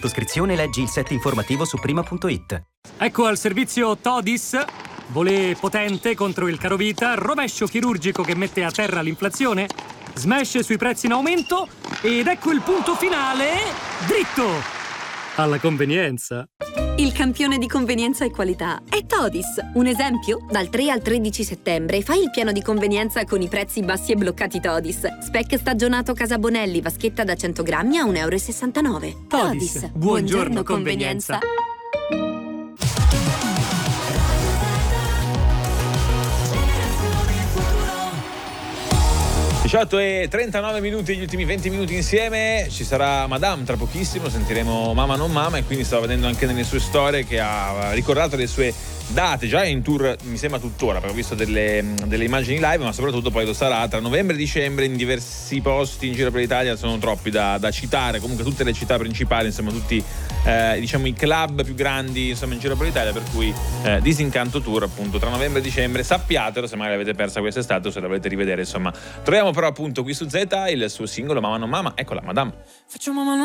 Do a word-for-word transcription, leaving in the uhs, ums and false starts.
sottoscrizione leggi il set informativo su prima punto it. Ecco al servizio Todis. Volé potente contro il carovita, rovescio chirurgico che mette a terra l'inflazione, smash sui prezzi in aumento ed ecco il punto finale, dritto! Alla convenienza. Il campione di convenienza e qualità è Todis. Un esempio? Dal tre al tredici settembre fai il piano di convenienza con i prezzi bassi e bloccati Todis. Speck stagionato Casa Bonelli, vaschetta da cento grammi a un euro e sessantanove. Todis. Buongiorno, Buongiorno convenienza. diciotto e trentanove minuti, gli ultimi venti minuti insieme. Ci sarà Madame tra pochissimo, sentiremo Mama non Mama, e quindi stavo vedendo anche nelle sue storie che ha ricordato le sue date, già in tour mi sembra tuttora, perché ho visto delle, delle immagini live, ma soprattutto poi lo sarà tra novembre e dicembre in diversi posti in giro per l'Italia. Sono troppi da, da citare, comunque tutte le città principali, insomma tutti eh, diciamo i club più grandi insomma in giro per l'Italia, per cui eh, Disincanto Tour appunto tra novembre e dicembre. Sappiatelo se magari l'avete persa quest'estate o se la volete rivedere, insomma. Troviamo però appunto qui su Z il suo singolo Mama non Mama, eccola Madame. Faccio mamma